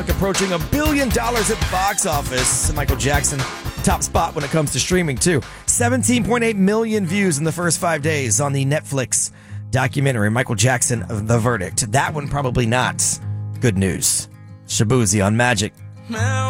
approaching $1 billion at the box office. Michael Jackson, top spot when it comes to streaming, too. 17.8 million views in the first 5 days on the Netflix documentary, Michael Jackson, The Verdict. That one probably not good news. Shaboozey on Magic.